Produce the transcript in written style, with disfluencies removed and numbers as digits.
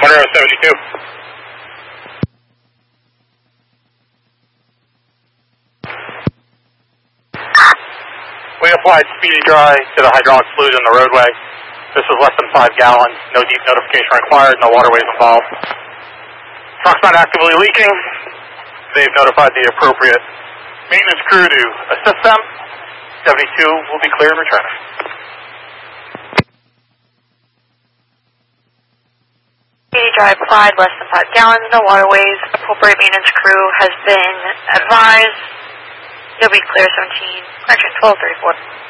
Monroe 72. We applied speedy dry to the hydraulic fluid in the roadway. This was less than 5 gallons. No deep notification required. No waterways involved. Truck's not actively leaking. They've notified the appropriate maintenance crew to assist them. 72 will be clear and returning. Speedy dry applied, less than 5 gallons, no waterways. Appropriate maintenance crew has been advised. You'll be clear 17, correction 1234.